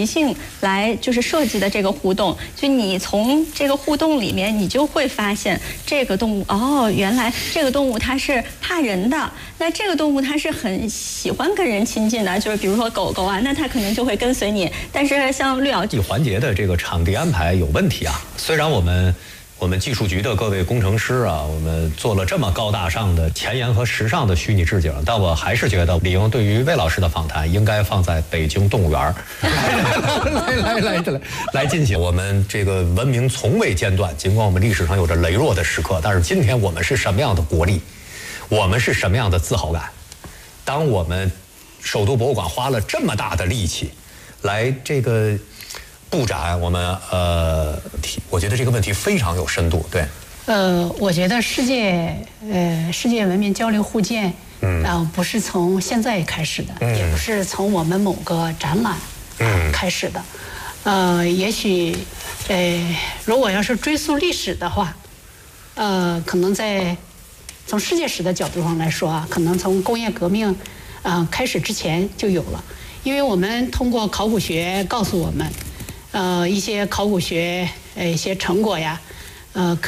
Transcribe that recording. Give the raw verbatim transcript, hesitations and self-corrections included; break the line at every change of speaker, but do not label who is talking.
即兴来就是设计的这个互动，就你从这个互动里面，你就会发现这个动物哦，原来这个动物它是怕人的，那这个动物它是很喜欢跟人亲近的，就是比如说狗狗啊，那它可能就会跟随你。但是像绿瑶
这环节的这个场地安排有问题啊，虽然我们。我们技术局的各位工程师啊，我们做了这么高大上的前沿和时尚的虚拟置景，但我还是觉得李英对于魏老师的访谈应该放在北京动物园来来来来来进行。我们这个文明从未间断，尽管我们历史上有着羸弱的时刻，但是今天我们是什么样的国力，我们是什么样的自豪感？当我们首都博物馆花了这么大的力气来这个。布展，我们呃，我觉得这个问题非常有深度，对。
呃，我觉得世界呃世界文明交流互鉴，嗯，啊、呃，不是从现在开始的，嗯、也不是从我们某个展览、呃、嗯开始的，呃，也许呃，如果要是追溯历史的话，呃，可能在从世界史的角度上来说啊，可能从工业革命啊、呃、开始之前就有了，因为我们通过考古学告诉我们。呃，一些考古学呃一些成果呀，呃，可